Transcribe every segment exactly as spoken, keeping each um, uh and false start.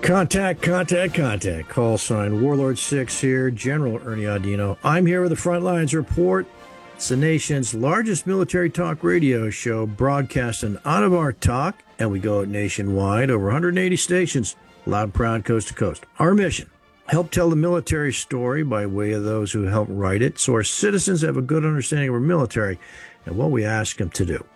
Contact, contact, contact. Call sign Warlord six here, General Ernie Audino. I'm here with the Frontlines Report. It's the nation's largest military talk radio show, broadcasting out of our talk, and we go nationwide, over one hundred eighty stations, loud and proud, coast to coast. Our mission, help tell the military story by way of those who help write it, so our citizens have a good understanding of our military and what we ask them to do.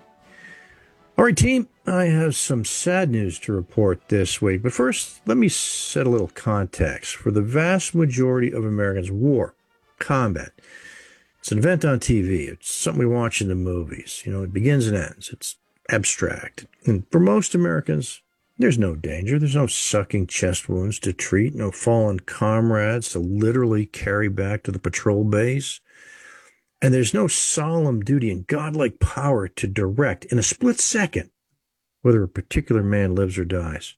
All right, team, I have some sad news to report this week. But first, let me set a little context. For the vast majority of Americans, war, combat, it's an event on T V. It's something we watch in the movies. You know, it begins and ends. It's abstract. And for most Americans, there's no danger. There's no sucking chest wounds to treat, no fallen comrades to literally carry back to the patrol base. And there's no solemn duty and godlike power to direct in a split second whether a particular man lives or dies.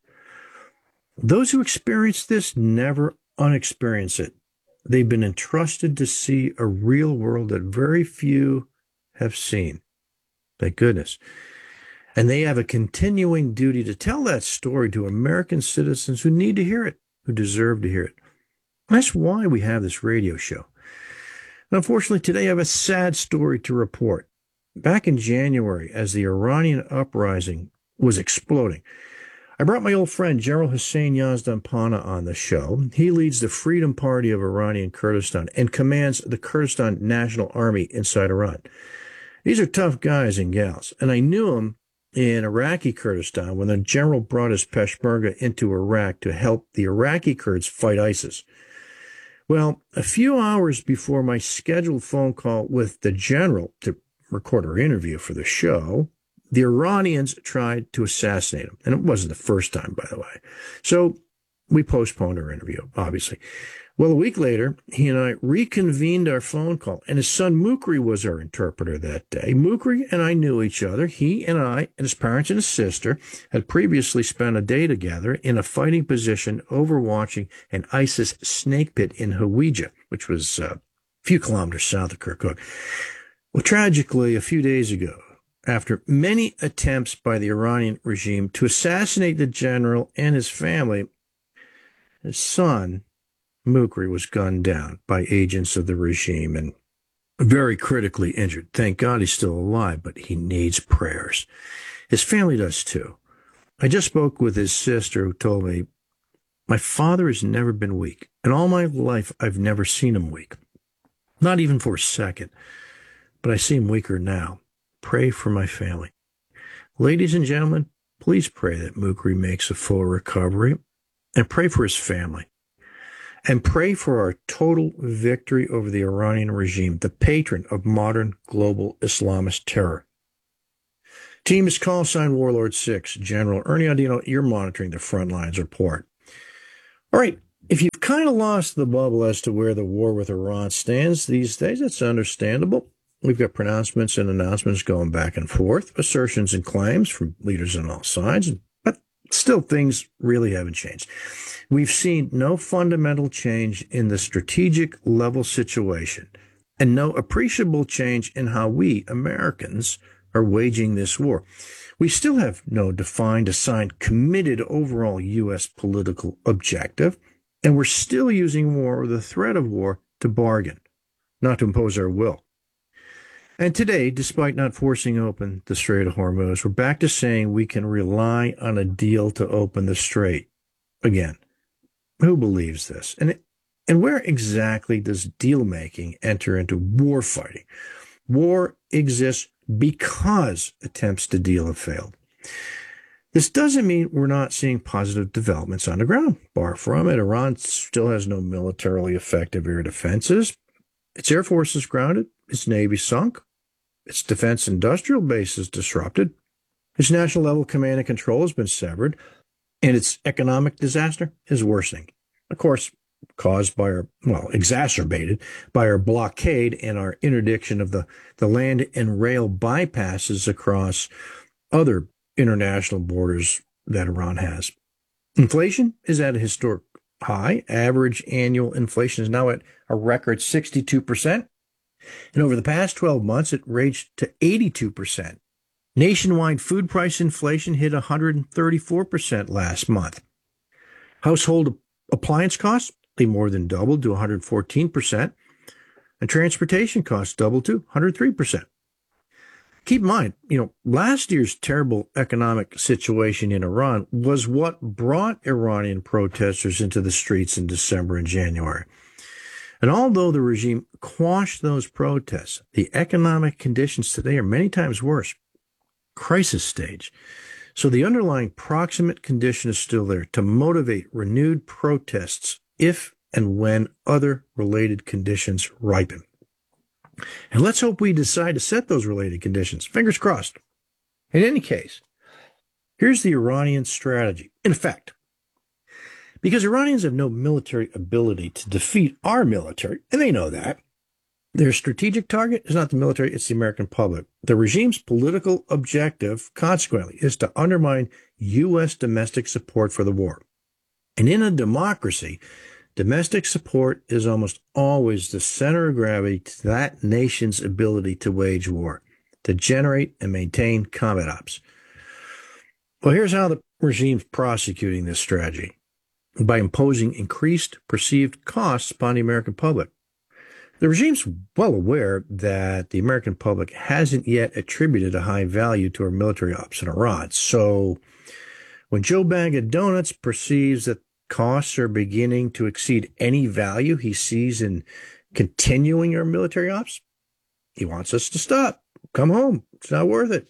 Those who experience this never unexperience it. They've been entrusted to see a real world that very few have seen. Thank goodness. And they have a continuing duty to tell that story to American citizens who need to hear it, who deserve to hear it. That's why we have this radio show. Unfortunately, today I have a sad story to report. Back in January, as the Iranian uprising was exploding, I brought my old friend General Hussein Yazdanpana on the show. He leads the Freedom Party of Iranian Kurdistan and commands the Kurdistan National Army inside Iran. These are tough guys and gals, and I knew them in Iraqi Kurdistan when the general brought his Peshmerga into Iraq to help the Iraqi Kurds fight ISIS. Well, a few hours before my scheduled phone call with the general to record our interview for the show, the Iranians tried to assassinate him. And it wasn't the first time, by the way. So we postponed our interview, obviously. Well, a week later, he and I reconvened our phone call, and his son Mukri was our interpreter that day. Mukri and I knew each other. He and I and his parents and his sister had previously spent a day together in a fighting position overwatching an ISIS snake pit in Hawija, which was uh, a few kilometers south of Kirkuk. Well, tragically, a few days ago, after many attempts by the Iranian regime to assassinate the general and his family, his son Mukri was gunned down by agents of the regime and very critically injured. Thank God he's still alive, but he needs prayers. His family does too. I just spoke with his sister who told me, my father has never been weak. In all my life, I've never seen him weak. Not even for a second. But I see him weaker now. Pray for my family. Ladies and gentlemen, please pray that Mukri makes a full recovery and pray for his family. And pray for our total victory over the Iranian regime, the patron of modern global Islamist terror. Team is call sign Warlord six, General Ernie Audino. You're monitoring the Frontlines Report. All right, if you've kind of lost the bubble as to where the war with Iran stands these days, that's understandable. We've got pronouncements and announcements going back and forth, assertions and claims from leaders on all sides, but still things really haven't changed. We've seen no fundamental change in the strategic level situation and no appreciable change in how we, Americans, are waging this war. We still have no defined, assigned, committed overall U S political objective, and we're still using war or the threat of war to bargain, not to impose our will. And today, despite not forcing open the Strait of Hormuz, we're back to saying we can rely on a deal to open the strait again. Who believes this? And and where exactly does deal-making enter into war fighting? War exists because attempts to deal have failed. This doesn't mean we're not seeing positive developments on the ground. Far from it. Iran still has no militarily effective air defenses. Its air force is grounded. Its navy sunk. Its defense industrial base is disrupted. Its national level command and control has been severed. And its economic disaster is worsening. Of course, caused by our, well, exacerbated by our blockade and our interdiction of the, the land and rail bypasses across other international borders that Iran has. Inflation is at a historic high. Average annual inflation is now at a record sixty-two percent. And over the past twelve months, it raged to eighty-two percent. Nationwide food price inflation hit one hundred thirty-four percent last month. Household appliance costs, they more than doubled to one hundred fourteen percent, and transportation costs doubled to one hundred three percent. Keep in mind, you know, last year's terrible economic situation in Iran was what brought Iranian protesters into the streets in December and January. And although the regime quashed those protests, the economic conditions today are many times worse. Crisis stage. So the underlying proximate condition is still there to motivate renewed protests if and when other related conditions ripen. And let's hope we decide to set those related conditions. Fingers crossed. In any case, here's the Iranian strategy. In effect, because Iranians have no military ability to defeat our military, and they know that, their strategic target is not the military, it's the American public. The regime's political objective, consequently, is to undermine U S domestic support for the war. And in a democracy, domestic support is almost always the center of gravity to that nation's ability to wage war, to generate and maintain combat ops. Well, here's how the regime's prosecuting this strategy: by imposing increased perceived costs upon the American public. The regime's well aware that the American public hasn't yet attributed a high value to our military ops in Iran. So when Joe Bag of Donuts perceives that costs are beginning to exceed any value he sees in continuing our military ops, he wants us to stop. Come home. It's not worth it.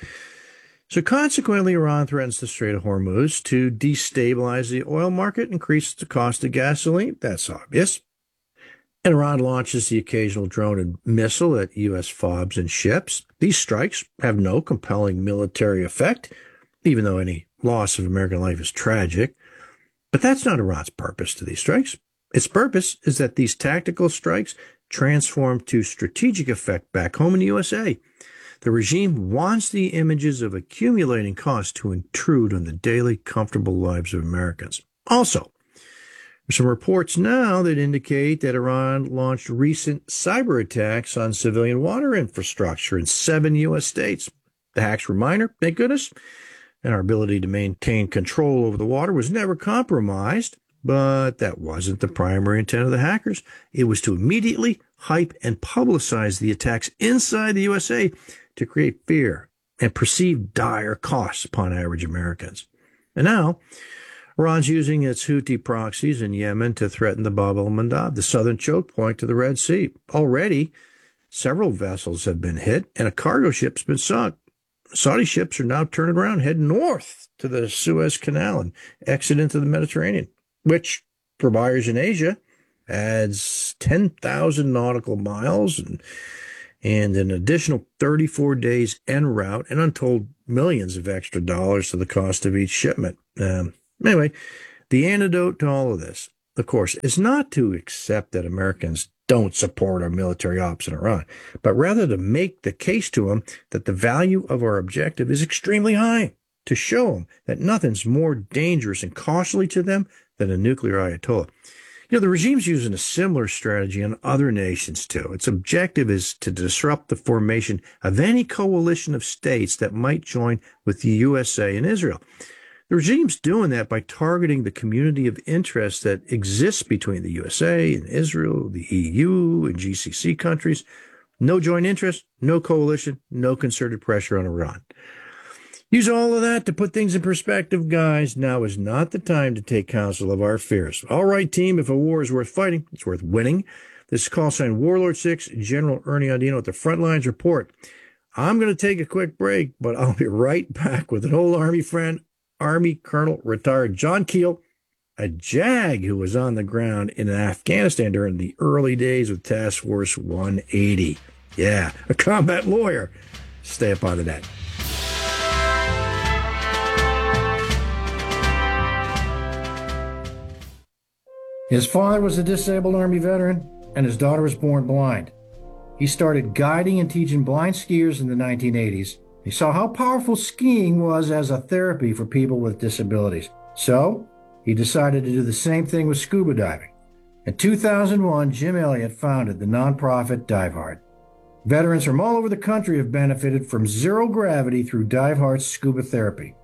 So consequently, Iran threatens the Strait of Hormuz to destabilize the oil market, increase the cost of gasoline. That's obvious. And Iran launches the occasional drone and missile at U S FOBs and ships. These strikes have no compelling military effect, even though any loss of American life is tragic. But that's not Iran's purpose to these strikes. Its purpose is that these tactical strikes transform to strategic effect back home in the U S A. The regime wants the images of accumulating costs to intrude on the daily comfortable lives of Americans. Also, there's some reports now that indicate that Iran launched recent cyber attacks on civilian water infrastructure in seven U S states. The hacks were minor, thank goodness, and our ability to maintain control over the water was never compromised. But that wasn't the primary intent of the hackers. It was to immediately hype and publicize the attacks inside the U S A to create fear and perceived dire costs upon average Americans. And now, Iran's using its Houthi proxies in Yemen to threaten the Bab el-Mandab, the southern choke point to the Red Sea. Already, several vessels have been hit and a cargo ship's been sunk. Saudi ships are now turning around, heading north to the Suez Canal and exit into the Mediterranean, which, for buyers in Asia, adds ten thousand nautical miles and, and an additional thirty-four days en route and untold millions of extra dollars to the cost of each shipment. Um, Anyway, the antidote to all of this, of course, is not to accept that Americans don't support our military ops in Iran, but rather to make the case to them that the value of our objective is extremely high, to show them that nothing's more dangerous and costly to them than a nuclear Ayatollah. You know, the regime's using a similar strategy in other nations, too. Its objective is to disrupt the formation of any coalition of states that might join with the U S A and Israel. The regime's doing that by targeting the community of interest that exists between the U S A and Israel, the E U, and G C C countries. No joint interest, no coalition, no concerted pressure on Iran. Use all of that to put things in perspective, guys. Now is not the time to take counsel of our fears. All right, team, if a war is worth fighting, it's worth winning. This is call sign Warlord six, General Ernie Audino at the Frontlines Report. I'm going to take a quick break, but I'll be right back with an old Army friend, Army Colonel retired John Keel, a JAG who was on the ground in Afghanistan during the early days of Task Force one eighty. Yeah, a combat lawyer. Stay up on the net. His father was a disabled Army veteran, and his daughter was born blind. He started guiding and teaching blind skiers in the nineteen eighties. He saw how powerful skiing was as a therapy for people with disabilities. So he decided to do the same thing with scuba diving. In two thousand one, Jim Elliott founded the nonprofit Dive Hard. Veterans from all over the country have benefited from zero gravity through Dive Hard's scuba therapy.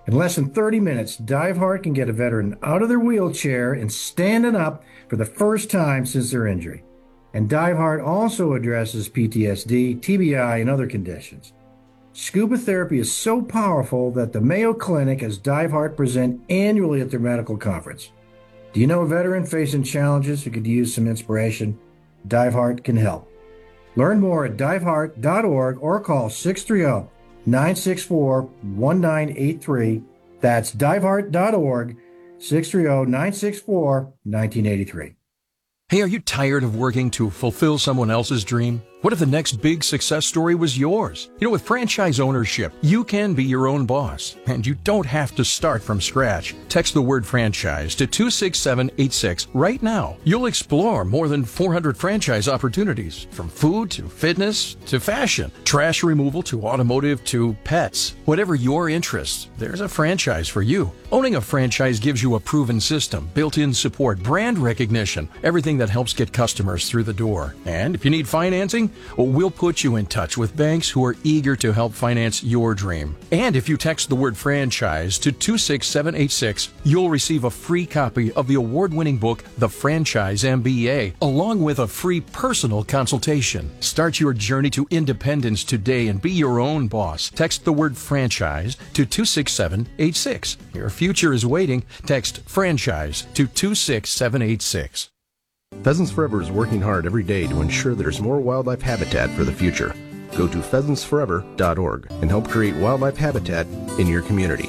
In less than thirty minutes, DiveHeart can get a veteran out of their wheelchair and standing up for the first time since their injury. And DiveHeart also addresses P T S D, T B I, and other conditions. Scuba therapy is so powerful that the Mayo Clinic has DiveHeart present annually at their medical conference. Do you know a veteran facing challenges who could use some inspiration? DiveHeart can help. Learn more at diveheart dot org or call six three zero, nine six four, one nine eight three. That's diveheart dot org, six three zero, nine six four, one nine eight three. Hey, are you tired of working to fulfill someone else's dream? What if the next big success story was yours? You know, with franchise ownership, you can be your own boss, and you don't have to start from scratch. Text the word franchise to two six seven eight six right now. You'll explore more than four hundred franchise opportunities, from food to fitness to fashion, trash removal to automotive to pets. Whatever your interests, there's a franchise for you. Owning a franchise gives you a proven system, built-in support, brand recognition, everything that helps get customers through the door. And if you need financing, well, we'll put you in touch with banks who are eager to help finance your dream. And if you text the word franchise to two six seven eight six, you'll receive a free copy of the award-winning book, The Franchise M B A, along with a free personal consultation. Start your journey to independence today and be your own boss. Text the word franchise to two six seven eight six. Your future is waiting. Text franchise to two six seven eight six. Pheasants Forever is working hard every day to ensure there's more wildlife habitat for the future. Go to pheasants forever dot org and help create wildlife habitat in your community.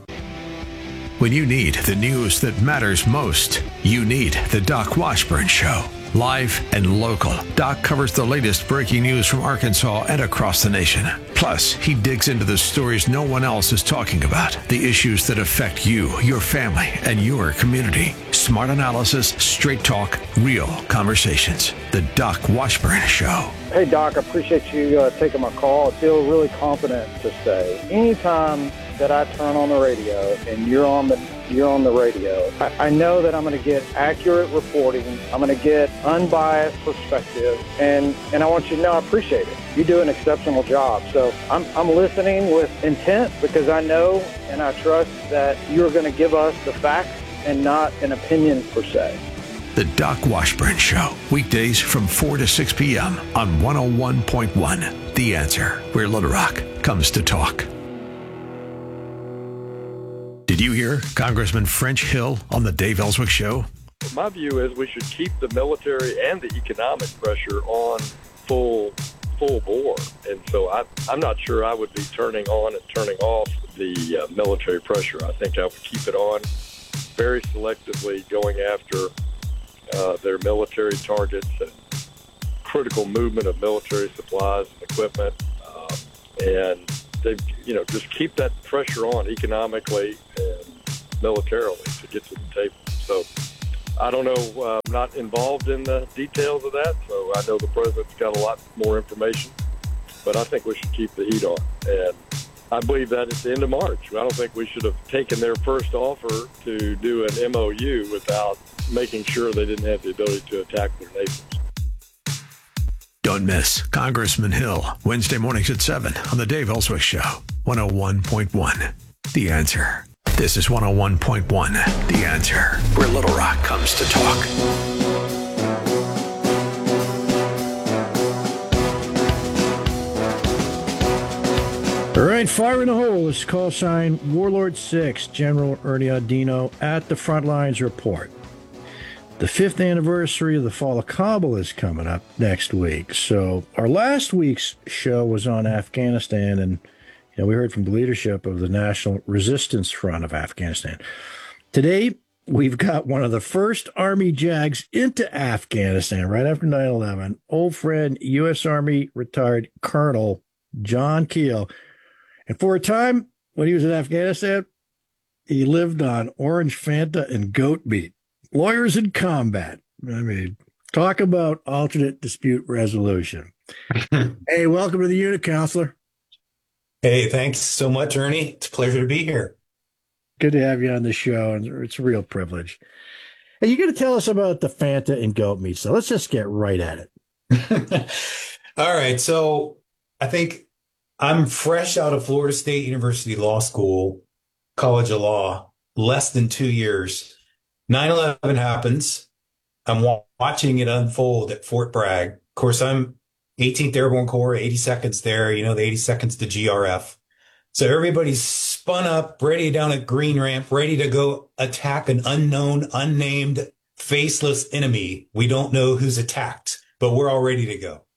When you need the news that matters most, you need the Doc Washburn Show. Live and local, Doc covers the latest breaking news from Arkansas and across the nation. Plus, he digs into the stories no one else is talking about, the issues that affect you, your family, and your community. Smart analysis, straight talk, real conversations. The Doc Washburn Show. Hey, Doc, I appreciate you uh, taking my call. I feel really confident to say anytime that I turn on the radio and you're on the you're on the radio, I, I know that I'm going to get accurate reporting. I'm going to get unbiased perspective, and, and I want you to know I appreciate it. You do an exceptional job. So I'm, I'm listening with intent because I know and I trust that you're going to give us the facts and not an opinion per se. The Doc Washburn Show, weekdays from four to six p.m. on one oh one point one. The Answer, where Little Rock comes to talk. Did you hear Congressman French Hill on the Dave Ellswick Show? My view is we should keep the military and the economic pressure on full full bore. And so I, I'm not sure I would be turning on and turning off the uh, military pressure. I think I would keep it on very selectively, going after uh, their military targets and critical movement of military supplies and equipment. Uh, and they, you know, just keep that pressure on economically and militarily to get to the table. So I don't know. Uh, I'm not involved in the details of that, so I know the president's got a lot more information. But I think we should keep the heat on. And I believe that at the end of March. I don't think we should have taken their first offer to do an M O U without making sure they didn't have the ability to attack their neighbors. Don't miss Congressman Hill, Wednesday mornings at seven on the Dave Ellswick Show, one oh one point one. The Answer. This is one oh one point one. The Answer, where Little Rock comes to talk. All right, fire in the hole is call sign Warlord six, General Ernie Audino at the Frontlines Report. The fifth anniversary of the fall of Kabul is coming up next week. So our last week's show was on Afghanistan, and you know, we heard from the leadership of the National Resistance Front of Afghanistan. Today, we've got one of the first Army JAGs into Afghanistan right after nine eleven, old friend, U S Army retired Colonel John Keel. And for a time, when he was in Afghanistan, he lived on orange Fanta and goat meat. Lawyers in combat. I mean, talk about alternate dispute resolution. Hey, welcome to the unit, Counselor. Hey, thanks so much, Ernie. It's a pleasure to be here. Good to have you on the show, and it's a real privilege. Hey, you're going to tell us about the Fanta and goat meat, so let's just get right at it. All right, so I think I'm fresh out of Florida State University Law School, College of Law, less than two years. nine eleven happens. I'm wa- watching it unfold at Fort Bragg. Of course, I'm eighteenth Airborne Corps, eighty-second's there, you know, the eighty-second's the G R F. So everybody's spun up, ready down at Green Ramp, ready to go attack an unknown, unnamed, faceless enemy. We don't know who's attacked, but we're all ready to go.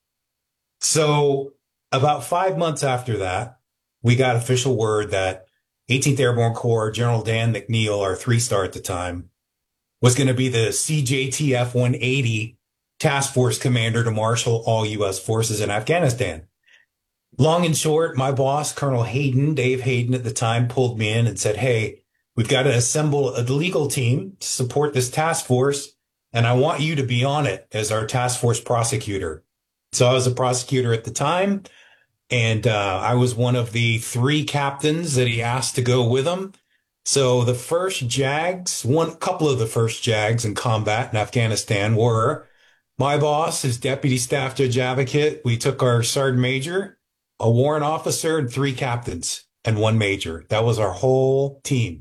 So about five months after that, we got official word that eighteenth Airborne Corps, General Dan McNeil, our three-star at the time, was going to be the C J T F one eighty task force commander to marshal all U S forces in Afghanistan. Long and short, my boss, Colonel Hayden, Dave Hayden at the time, pulled me in and said, hey, we've got to assemble a legal team to support this task force, and I want you to be on it as our task force prosecutor. So I was a prosecutor at the time, and uh, I was one of the three captains that he asked to go with him. So the first JAGs, one couple of the first JAGs in combat in Afghanistan were my boss, his deputy staff judge advocate. We took our sergeant major, a warrant officer, and three captains and one major. That was our whole team.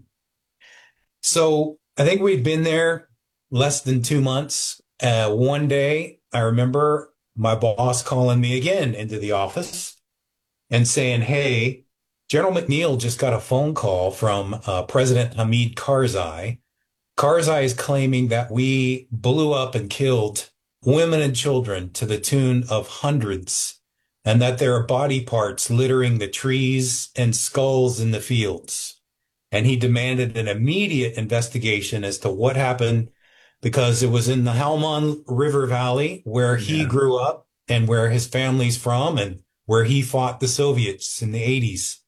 So I think we'd been there less than two months. Uh, one day, I remember my boss calling me again into the office and saying, hey, General McNeil just got a phone call from uh, President Hamid Karzai. Karzai is claiming that we blew up and killed women and children to the tune of hundreds, and that there are body parts littering the trees and skulls in the fields. And he demanded an immediate investigation as to what happened, because it was in the Helmand River Valley where he yeah. grew up and where his family's from and where he fought the Soviets in the eighties.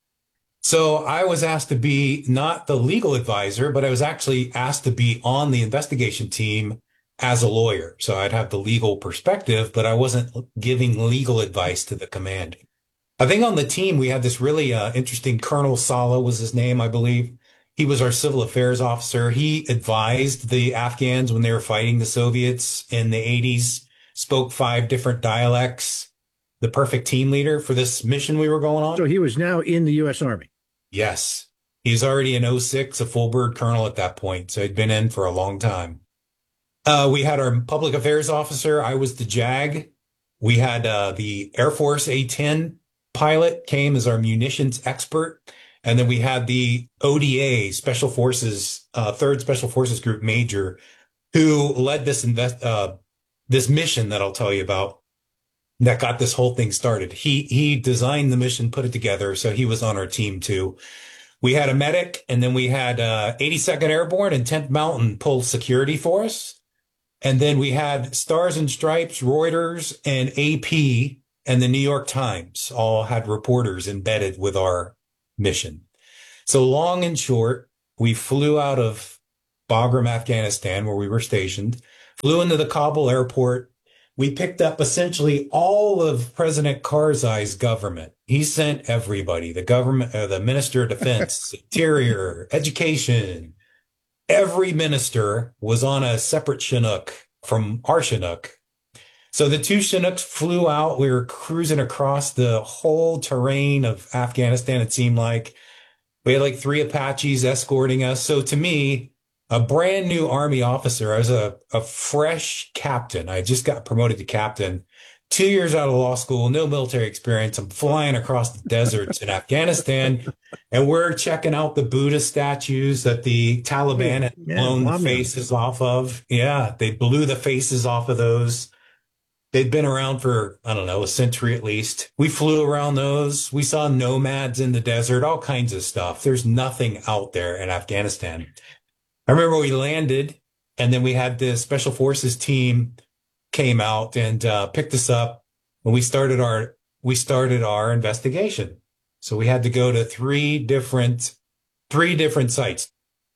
So I was asked to be not the legal advisor, but I was actually asked to be on the investigation team as a lawyer. So I'd have the legal perspective, but I wasn't giving legal advice to the command. I think on the team, we had this really uh, interesting Colonel Sala was his name, I believe. He was our civil affairs officer. He advised the Afghans when they were fighting the Soviets in the eighties, spoke five different dialects, the perfect team leader for this mission we were going on. So he was now in the U S Army. Yes. He was already in oh six, a full bird colonel at that point. So he'd been in for a long time. Uh, we had our public affairs officer. I was the JAG. We had uh, the Air Force A ten pilot came as our munitions expert. And then we had the O D A Special Forces, uh, third Special Forces Group Major, who led this invest, uh, this mission that I'll tell you about that got this whole thing started. He, he designed the mission, put it together. So he was on our team too. We had a medic, and then we had, uh, eighty-second Airborne and tenth Mountain pull security for us. And then we had Stars and Stripes, Reuters, and A P and the New York Times all had reporters embedded with our mission. So long and short, we flew out of Bagram, Afghanistan, where we were stationed, flew into the Kabul airport. We picked up essentially all of President Karzai's government. He sent everybody, the government, uh, the Minister of Defense, Interior, Education. Every minister was on a separate Chinook from our Chinook. So the two Chinooks flew out. We were cruising across the whole terrain of Afghanistan, it seemed like. We had like three Apaches escorting us. So to me, a brand new Army officer, I was a, a fresh captain. I just got promoted to captain. Two years out of law school, no military experience. I'm flying across the deserts in Afghanistan, and we're checking out the Buddha statues that the Taliban had yeah, blown yeah, the faces off of. Yeah, they blew the faces off of those. They'd been around for, I don't know, a century at least. We flew around those. We saw nomads in the desert, all kinds of stuff. There's nothing out there in Afghanistan. I remember we landed, and then we had the Special Forces team came out and uh, picked us up, and we started our we started our investigation. So we had to go to three different three different sites.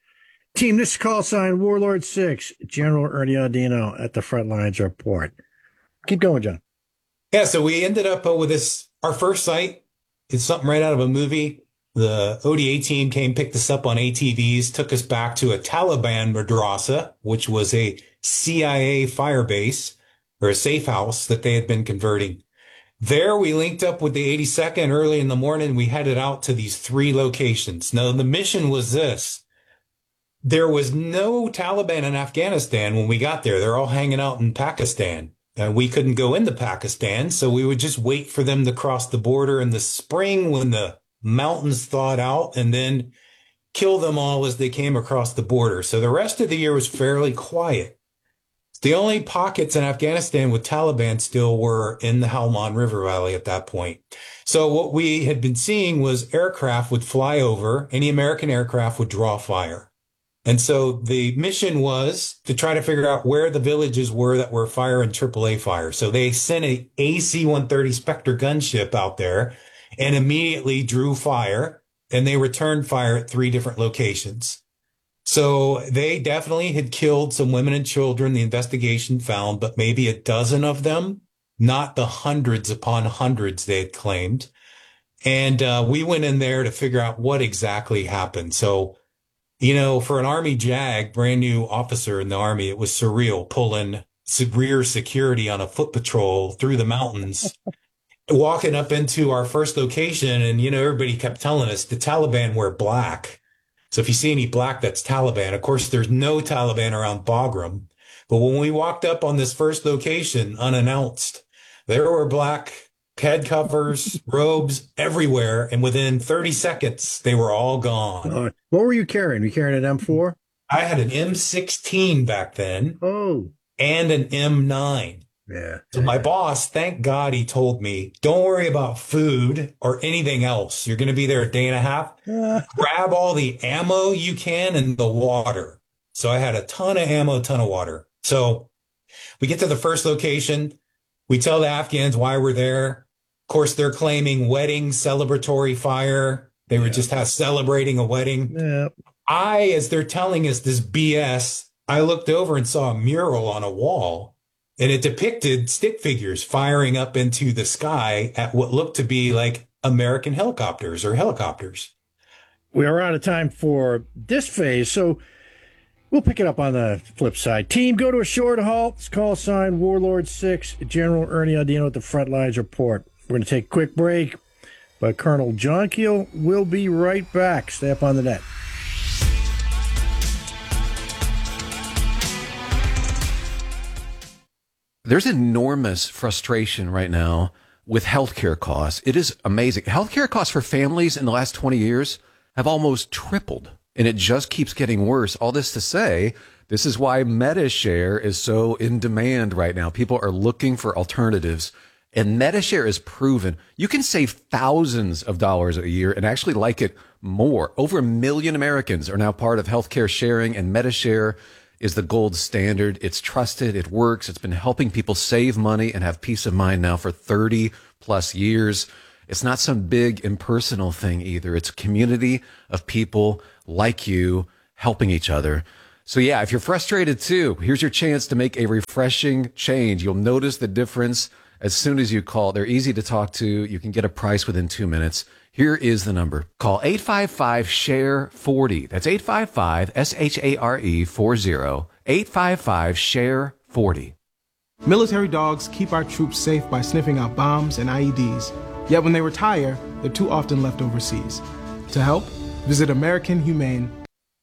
Team, this is call sign Warlord six, General Ernie Audino at the front lines report. Keep going, John. Yeah, so we ended up uh, with this, our first site. It's something right out of a movie. The O D A team came, picked us up on A T Vs, took us back to a Taliban madrasa, which was a C I A fire base or a safe house that they had been converting. There we linked up with the eighty-second early in the morning. We headed out to these three locations. Now, the mission was this. There was no Taliban in Afghanistan when we got there. They're all hanging out in Pakistan. Uh, we couldn't go into Pakistan, so we would just wait for them to cross the border in the spring when the mountains thawed out, and then kill them all as they came across the border. So the rest of the year was fairly quiet. The only pockets in Afghanistan with Taliban still were in the Helmand River Valley at that point. So what we had been seeing was aircraft would fly over, any American aircraft would draw fire. And so the mission was to try to figure out where the villages were that were firing triple A fire. So they sent a A C one thirty Spectre gunship out there and immediately drew fire, and they returned fire at three different locations. So they definitely had killed some women and children, the investigation found, but maybe a dozen of them, not the hundreds upon hundreds they had claimed. And uh, we went in there to figure out what exactly happened. So, you know, for an Army JAG, brand new officer in the Army, it was surreal pulling rear security on a foot patrol through the mountains, walking up into our first location. And, you know, everybody kept telling us the Taliban wear black. So if you see any black, that's Taliban. Of course, there's no Taliban around Bagram. But when we walked up on this first location unannounced, there were black head covers, robes everywhere. And within thirty seconds, they were all gone. Uh, what were you carrying? Were you carrying an M four? I had an M sixteen back then. Oh. And an M nine. Yeah. So my boss, thank God, he told me, don't worry about food or anything else. You're going to be there a day and a half. Uh. Grab all the ammo you can and the water. So I had a ton of ammo, ton of water. So we get to the first location. We tell the Afghans why we're there. Of course, they're claiming wedding celebratory fire. They were yeah. just have, celebrating a wedding. Yeah. I, as they're telling us this B S, I looked over and saw a mural on a wall, and it depicted stick figures firing up into the sky at what looked to be like American helicopters or helicopters. We are out of time for this phase, so we'll pick it up on the flip side. Team, go to a short halt. It's call sign Warlord six, General Ernie Audino at the Front Lines Report. We're going to take a quick break, but Colonel John Keel will be right back. Stay up on the net. There's enormous frustration right now with healthcare costs. It is amazing. Healthcare costs for families in the last twenty years have almost tripled, and it just keeps getting worse. All this to say, this is why MediShare is so in demand right now. People are looking for alternatives, and MediShare is proven. You can save thousands of dollars a year and actually like it more. Over a million Americans are now part of healthcare sharing, and MediShare is the gold standard. It's trusted. It works. It's been helping people save money and have peace of mind now for thirty plus years. It's not some big impersonal thing either. It's a community of people like you helping each other. So yeah, if you're frustrated too, here's your chance to make a refreshing change. You'll notice the difference as soon as you call. They're easy to talk to. You can get a price within two minutes. Here is the number. Call eight five five, S H A R E, forty. That's eight five five, S H A R E, forty. eight five five, S H A R E, forty. Military dogs keep our troops safe by sniffing out bombs and I E Ds. Yet when they retire, they're too often left overseas. To help, visit American Humane.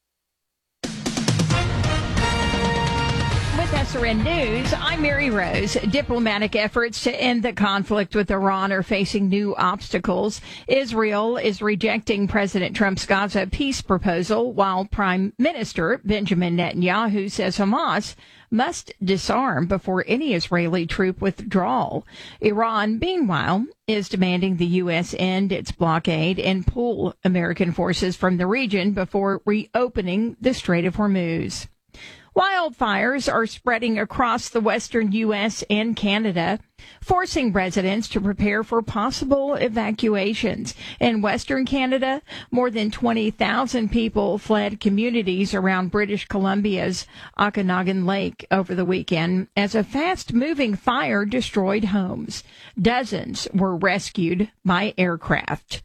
S R N News, I'm Mary Rose. Diplomatic efforts to end the conflict with Iran are facing new obstacles. Israel is rejecting President Trump's Gaza peace proposal, while Prime Minister Benjamin Netanyahu says Hamas must disarm before any Israeli troop withdrawal. Iran, meanwhile, is demanding the U S end its blockade and pull American forces from the region before reopening the Strait of Hormuz. Wildfires are spreading across the western U S and Canada, forcing residents to prepare for possible evacuations. In western Canada, more than twenty thousand people fled communities around British Columbia's Okanagan Lake over the weekend as a fast-moving fire destroyed homes. Dozens were rescued by aircraft.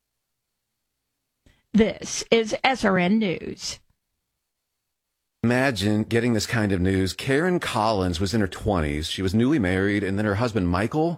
This is S R N News. Imagine getting this kind of news. Karen Collins was in her twenties. She was newly married, and then her husband, Michael,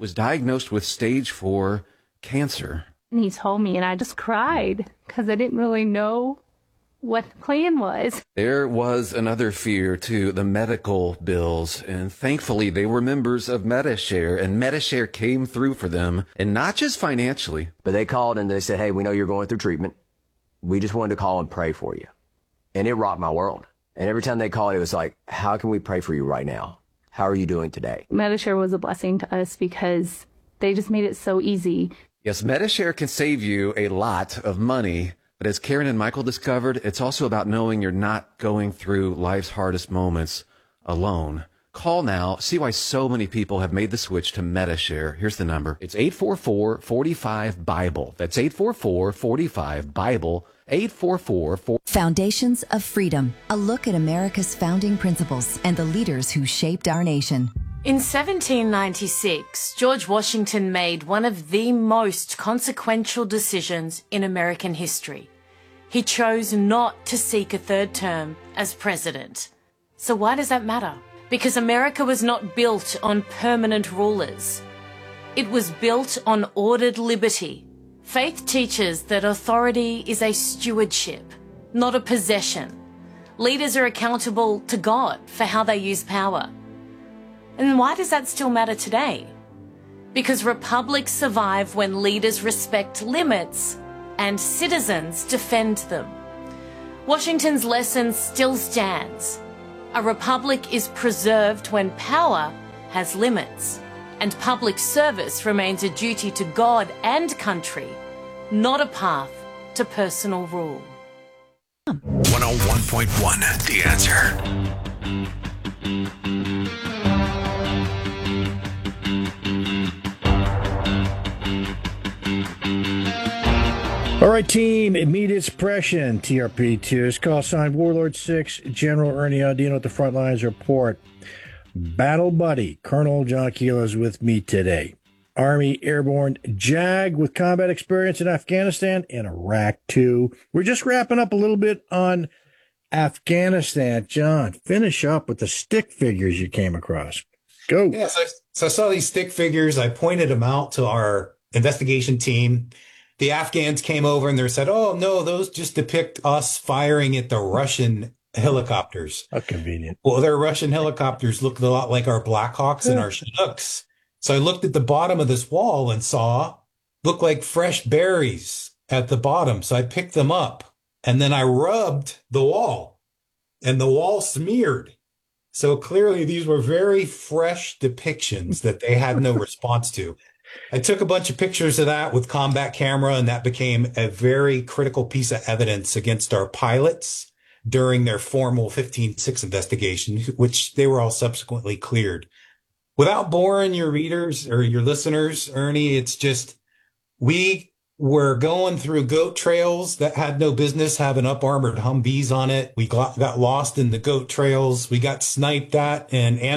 was diagnosed with stage four cancer. And he told me, and I just cried because I didn't really know what the plan was. There was another fear, too, the medical bills. And thankfully, they were members of Medi-Share, and Medi-Share came through for them, and not just financially. But they called and they said, hey, we know you're going through treatment. We just wanted to call and pray for you. And it rocked my world. And every time they called, it was like, how can we pray for you right now? How are you doing today? Medi-Share was a blessing to us because they just made it so easy. Yes, Medi-Share can save you a lot of money. But as Karen and Michael discovered, it's also about knowing you're not going through life's hardest moments alone. Call now. See why so many people have made the switch to Medi-Share. Here's the number. It's eight four four, four five, BIBLE. That's eight four four, four five, BIBLE. eight four four, four Foundations of Freedom. A look at America's founding principles and the leaders who shaped our nation. In seventeen ninety-six, George Washington made one of the most consequential decisions in American history. He chose not to seek a third term as president. So why does that matter? Because America was not built on permanent rulers. It was built on ordered liberty. Faith teaches that authority is a stewardship, not a possession. Leaders are accountable to God for how they use power. And why does that still matter today? Because republics survive when leaders respect limits and citizens defend them. Washington's lesson still stands. A republic is preserved when power has limits, and public service remains a duty to God and country, not a path to personal rule. one oh one point one, The Answer. All right, team, immediate suppression, T R P two. Call sign Warlord six, General Ernie Audino at the front lines report. Battle buddy, Colonel John Aquila is with me today. Army Airborne JAG with combat experience in Afghanistan and Iraq, too. We're just wrapping up a little bit on Afghanistan. John, finish up with the stick figures you came across. Go. Yeah, so, so I saw these stick figures. I pointed them out to our investigation team. The Afghans came over and they said, oh, no, those just depict us firing at the Russian helicopters. How convenient. Well, their Russian helicopters looked a lot like our Blackhawks and our Chinooks. So I looked at the bottom of this wall and saw, looked like fresh berries at the bottom. So I picked them up and then I rubbed the wall and the wall smeared. So clearly these were very fresh depictions that they had no response to. I took a bunch of pictures of that with combat camera, and that became a very critical piece of evidence against our pilots during their formal fifteen six investigation, which they were all subsequently cleared. Without boring your readers or your listeners, Ernie, it's just we were going through goat trails that had no business having up armored Humvees on it. We got, got lost in the goat trails. We got sniped at and